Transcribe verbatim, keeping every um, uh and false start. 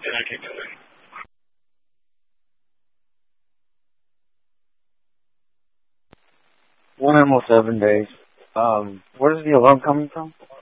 One almost seven days. Um, where's the alarm coming from?